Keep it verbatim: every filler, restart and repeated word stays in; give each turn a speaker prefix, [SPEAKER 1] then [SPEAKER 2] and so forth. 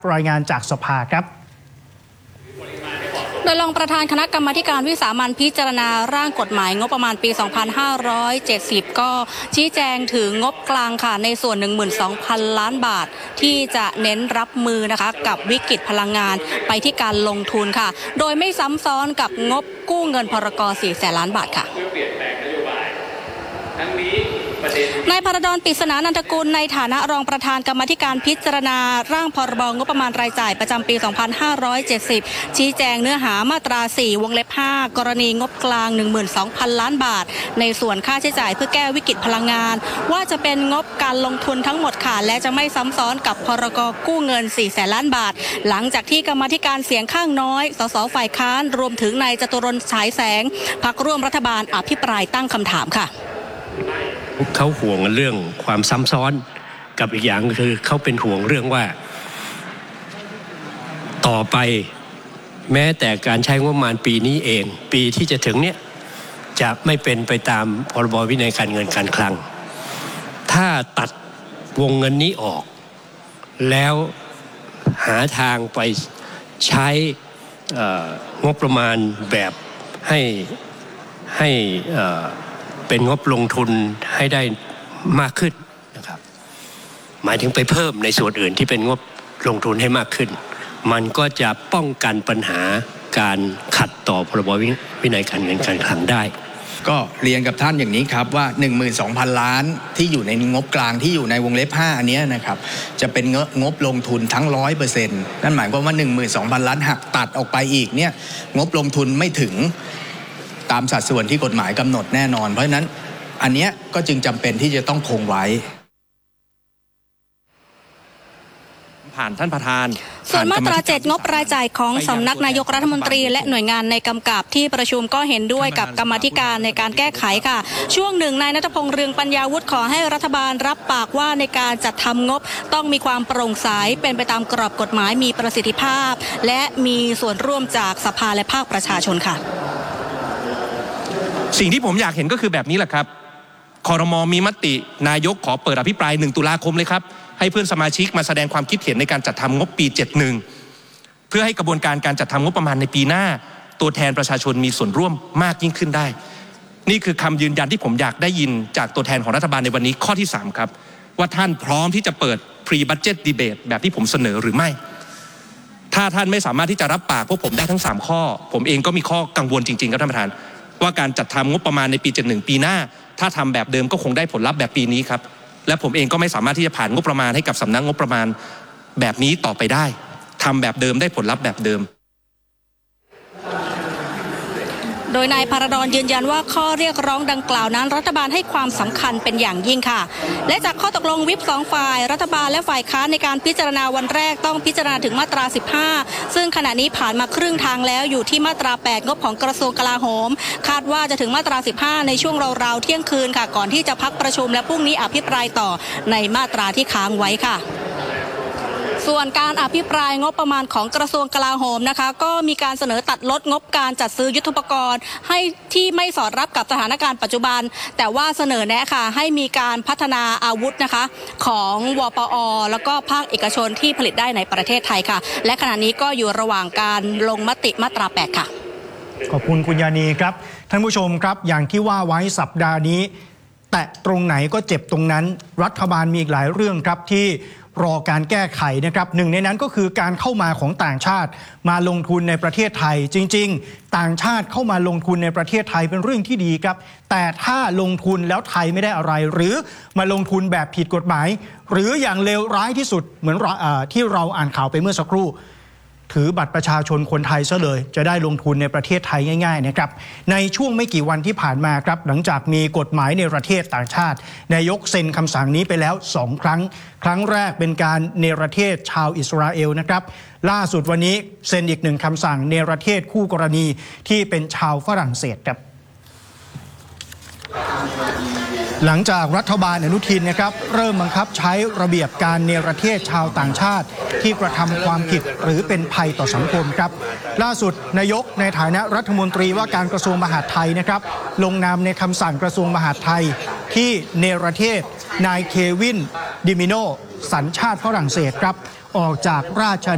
[SPEAKER 1] รายงานจากสภาครับ
[SPEAKER 2] โดยรองประธานคณะกรรมาการวิสามัญพิจารณาร่างกฎหมายงบประมาณปี สองพันห้าร้อยเจ็ดสิบ ก็ชี้แจงถึงงบกลางค่ะในส่วน หนึ่งหมื่นสองพัน ล้านบาทที่จะเน้นรับมือนะคะกับวิกฤตพลังงานไปที่การลงทุนค่ะโดยไม่ซ้ำซ้อนกับงบกู้เงินพรก สี่แสน ล้านบาทค่ะนายพรดล ปริศนานันทกุลในฐานะรองประธานกรรมาธิการพิจารณาร่างพรบงบประมาณรายจ่ายประจำปี สองพันห้าร้อยเจ็ดสิบ ชี้แจงเนื้อหามาตรา สี่ วงเล็บ ห้า กรณีงบกลาง หนึ่งหมื่นสองพัน ล้านบาทในส่วนค่าใช้จ่ายเพื่อแก้วิกฤตพลังงานว่าจะเป็นงบการลงทุนทั้งหมดค่ะและจะไม่ซ้ำซ้อนกับพรกกู้เงิน สี่แสน ล้านบาทหลังจากที่กรรมาธิการเสียงข้างน้อยสสฝ่ายค้านรวมถึงนายจตุรนต์ฉายแสงพรรคร่วมรัฐบาลอภิปรายตั้งคำถามค่ะ
[SPEAKER 3] เขาห่วงเรื่องความซ้ำซ้อนกับอีกอย่างคือเขาเป็นห่วงเรื่องว่าต่อไปแม้แต่การใช้งบประมาณปีนี้เองปีที่จะถึงเนี้ยจะไม่เป็นไปตามพรบวินัยการเงินการคลังถ้าตัดวงเงินนี้ออกแล้วหาทางไปใช้งบประมาณแบบให้ให้เป็นงบลงทุนให้ได้มากขึ้นนะครับหมายถึงไปเพิ่มในส่วนอื่นที่เป็นงบลงทุนให้มากขึ้นมันก็จะป้องกันปัญหาการขัดต่อพรบวินัยการเงินการคลังได้
[SPEAKER 4] ก็เรียนกับท่านอย่างนี้ครับว่า หนึ่งหมื่นสองพัน ล้านที่อยู่ในงบกลางที่อยู่ในวงเล็บห้าอันนี้นะครับจะเป็นงบลงทุนทั้ง ร้อยเปอร์เซ็นต์ นั่นหมายความว่า หนึ่งหมื่นสองพัน ล้านหักตัดออกไปอีกเนี่ยงบลงทุนไม่ถึงตามสัดส่วนที่กฎหมายกำหนดแน่นอนเพราะฉะนั้นอันนี้ก็จึงจำเป็นที่จะต้องคงไว้
[SPEAKER 5] ผ่านท่านประธาน
[SPEAKER 2] ส่วนมาตรา เจ็ด งบรายจ่ายของสำนักนายกรัฐมนตรีและหน่วยงานในกำกับที่ประชุมก็เห็นด้วยกับกรรมาธิการในการแก้ไขค่ะช่วงหนึ่งนายณัฐพงษ์เรืองปัญญาวุฒิขอให้รัฐบาลรับปากว่าในการจัดทำงบต้องมีความโปร่งใสเป็นไปตามกรอบกฎหมายมีประสิทธิภาพและมีส่วนร่วมจากสภาและภาคประชาชนค่ะ
[SPEAKER 5] สิ่งที่ผมอยากเห็นก็คือแบบนี้แหละครับครม.มีมตินายกขอเปิดอภิปรายหนึ่งตุลาคมเลยครับให้เพื่อนสมาชิกมาแสดงความคิดเห็นในการจัดทำงบปีเจ็ดสิบเอ็ดเพื่อให้กระบวนการการจัดทำงบประมาณในปีหน้าตัวแทนประชาชนมีส่วนร่วมมากยิ่งขึ้นได้นี่คือคำยืนยันที่ผมอยากได้ยินจากตัวแทนของรัฐบาลในวันนี้ข้อที่สามครับว่าท่านพร้อมที่จะเปิด Pre-Budget Debate แบบที่ผมเสนอหรือไม่ถ้าท่านไม่สามารถที่จะรับปากพวกผมได้ทั้งสามข้อผมเองก็มีข้อกังวลจริงๆครับท่านประธานว่าการจัดทำงบประมาณในปีเจ็ดสิบเอ็ดปีหน้าถ้าทำแบบเดิมก็คงได้ผลลัพธ์แบบปีนี้ครับและผมเองก็ไม่สามารถที่จะผ่านงบประมาณให้กับสำนักงบประมาณแบบนี้ต่อไปได้ทำแบบเดิมได้ผลลัพธ์แบบเดิม
[SPEAKER 2] โดยนายพรดลยืนยันว่าข้อเรียกร้องดังกล่าวนั้นรัฐบาลให้ความสำคัญเป็นอย่างยิ่งค่ะและจากข้อตกลงวิปสองฝ่ายรัฐบาลและฝ่ายค้านในการพิจารณาวันแรกต้องพิจารณาถึงมาตราสิบห้าซึ่งขณะนี้ผ่านมาครึ่งทางแล้วอยู่ที่มาตราแปดงบของกระทรวงกลาโหมคาดว่าจะถึงมาตราสิบห้าในช่วงราวๆเที่ยงคืนค่ะก่อนที่จะพักประชุมและพรุ่งนี้อภิปรายต่อในมาตราที่ค้างไว้ค่ะส่วนการอภิปรายงบประมาณของกระทรวงกลาโหมนะคะก็มีการเสนอตัดลดงบการจัดซื้อยุทโธปกรณ์ให้ที่ไม่สอดรับกับสถานการณ์ปัจจุบันแต่ว่าเสนอแนะค่ะให้มีการพัฒนาอาวุธนะคะของวปอ.แล้วก็ภาคเอกชนที่ผลิตได้ในประเทศไทยค่ะและขณะนี้ก็อยู่ระหว่างการลงมติมาตราแปดค่ะ
[SPEAKER 1] ขอบคุณคุณยานีครับท่านผู้ชมครับอย่างที่ว่าไว้สัปดาห์นี้แตะตรงไหนก็เจ็บตรงนั้นรัฐบาลมีอีกหลายเรื่องครับที่รอการแก้ไขนะครับหนึ่งในนั้นก็คือการเข้ามาของต่างชาติมาลงทุนในประเทศไทยจริงๆต่างชาติเข้ามาลงทุนในประเทศไทยเป็นเรื่องที่ดีครับแต่ถ้าลงทุนแล้วไทยไม่ได้อะไรหรือมาลงทุนแบบผิดกฎหมายหรืออย่างเลวร้ายที่สุดเหมือนที่เราอ่านข่าวไปเมื่อสักครู่ถือบัตรประชาชนคนไทยซะเลยจะได้ลงทุนในประเทศไทยง่ายๆนะครับในช่วงไม่กี่วันที่ผ่านมาครับหลังจากมีกฎหมายในประเทศต่างชาตินายกเซ็นคำสั่งนี้ไปแล้วสองครั้งครั้งแรกเป็นการเนรเทศชาวอิสราเอลนะครับล่าสุดวันนี้เซ็นอีกหนึ่งคำสั่งเนรเทศคู่กรณีที่เป็นชาวฝรั่งเศสครับหลังจากรัฐบาลอนุทินนะครับเริ่มบังคับใช้ระเบียบการเนรเทศชาวต่างชาติที่กระทำความผิดหรือเป็นภัยต่อสังคมครับล่าสุดนายกในฐานะรัฐมนตรีว่าการกระทรวงมหาดไทยนะครับลงนามในคำสั่งกระทรวงมหาดไทยที่เนรเทศนายเควินดิมิโนสัญชาติฝรั่งเศสครับออกจากราช